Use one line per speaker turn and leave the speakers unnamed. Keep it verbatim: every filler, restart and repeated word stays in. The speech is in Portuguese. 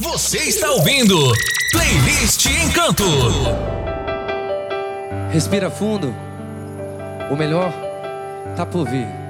Você está ouvindo Playlist Encanto.
Respira fundo. O melhor tá por vir.